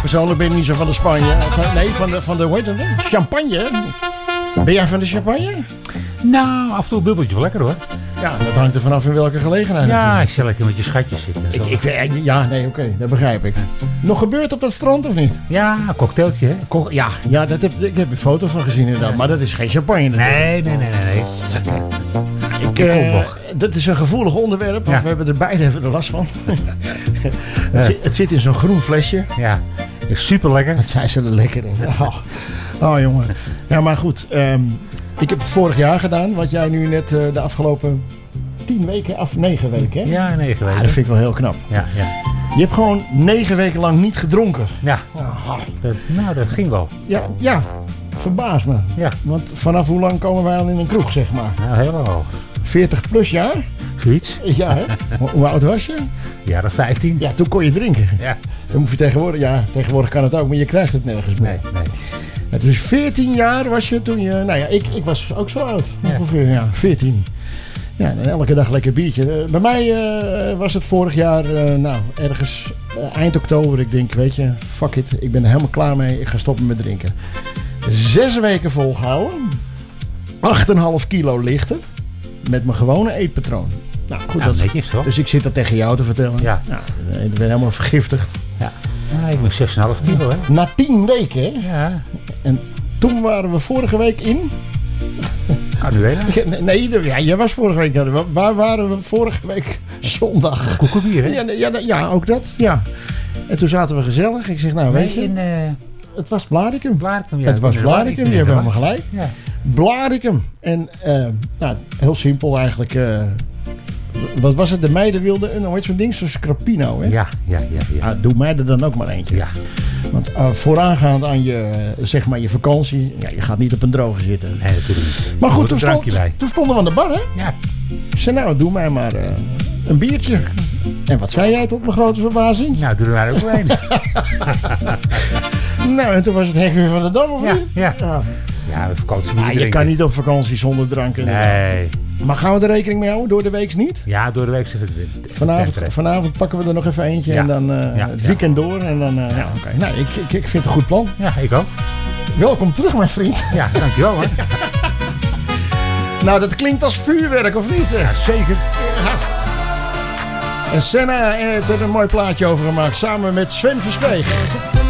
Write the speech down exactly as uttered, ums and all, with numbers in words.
persoonlijk ben ik niet zo van de Spanje. Van, nee, van de, van de, hoe heet het? Champagne. Ben jij van de champagne? Nou, af en toe een bubbeltje wel lekker hoor. Ja, dat hangt er vanaf in welke gelegenheid. Ja, natuurlijk. ik zal lekker met je schatjes zitten. Ik, ik, weet- ja, nee, oké, dat begrijp ik. Nog gebeurd op dat strand of niet? Ja, een cocktailtje hè? Ko- Ja, ja dat heb, ik heb een foto van gezien inderdaad. Maar dat is geen champagne natuurlijk. Nee, nee, nee, nee. nee. Ik, eh, Komboch. dat is een gevoelig onderwerp, want Ja. we hebben er beide even de last van. het, zit, het zit in zo'n groen flesje. Ja, is super lekker. Wat zijn ze er lekker in. Oh, oh jongen. Ja, maar goed. ehm, ik heb het vorig jaar gedaan. Wat jij nu net eh, de afgelopen tien weken, of negen weken, hè? Ja, negen Ah, weken. dat vind ik wel heel knap. Ja, ja. Je hebt gewoon negen weken lang niet gedronken. Ja, Ah, dat, nou dat ging wel. ja, ja, verbaas me. Ja, Want vanaf hoe lang komen wij al in een kroeg, zeg maar? nou heel hoog. veertig plus jaar? Zoiets. Ja, hè? Hoe, hoe oud was je? Jaren vijftien. Ja, toen kon je drinken. Ja. Dan hoef je tegenwoordig, ja, tegenwoordig kan het ook, maar je krijgt het nergens meer. Nee, nee. Ja, dus veertien jaar was je toen je, nou ja, ik, ik was ook zo oud. Ja. Ongeveer, ja, veertien. Ja, en elke dag lekker biertje. Eh, bij mij eh, was het vorig jaar, eh, nou, ergens eh, eind oktober. Ik denk, weet je, fuck it, ik ben er helemaal klaar mee. Ik ga stoppen met drinken. Zes weken volgehouden. acht komma vijf kilo lichter. Met mijn gewone eetpatroon. Nou, goed, Nou, dat, netjes toch? dus ik zit dat tegen jou te vertellen. Ja. Nou, ik ben helemaal vergiftigd. Ja. Ja, ik ben zes komma vijf kilo hè. Na tien weken, hè? Ja, En toen waren we vorige week in... Canuela. Nee, de- ja, jij was vorige week. Waar waren we vorige week? Zondag. Koekelbier hè. Ja, nee, ja, ja, ook dat. Ja. En toen zaten we gezellig. Ik zeg, nou weet je, in uh, het was Blaricum. Blaricum. Ja, Het was in de Blaricum, je hebt inderdaad. helemaal gelijk. Ja. Blaricum. En eh, nou, heel simpel eigenlijk. eh, wat was het? De meiden wilden een, hoe heet zo'n ding? Zo'n scrapino, hè? Ja, ja, ja. ja. Ah, doe mij er dan ook maar eentje. Ja. Want uh, vooraangaand aan je, uh, zeg maar je vakantie, ja, je gaat niet op een droge zitten. Nee, natuurlijk niet. Maar Er goed, moet toen, een drankje stond, bij. toen stonden we aan de bar, hè? Ja. Ik zei, nou, doe mij maar uh, een biertje. En wat zei jij tot mijn grote verbazing? Nou, doe er maar ook wel een. Nou, en toen was het hek weer van de dam, of Ja, niet? ja. Ja. Ja, de vakantie moet Ja, je je drinken. kan niet op vakantie zonder drank. inderdaad. Nee. Maar gaan we er rekening mee houden? Door de week niet? Ja, door de week zit het weer. Vanavond, vanavond pakken we er nog even eentje. Ja. En dan uh, Ja, het ja. weekend door. En dan, uh, ja, oké. Nou, ik, ik, ik vind het een goed plan. Ja, ik ook. Welkom terug, mijn vriend. Ja, dankjewel hoor. Nou, dat klinkt als vuurwerk, of niet? Ja, zeker. En Senna heeft er een mooi plaatje over gemaakt. Samen met Sven Versteeg.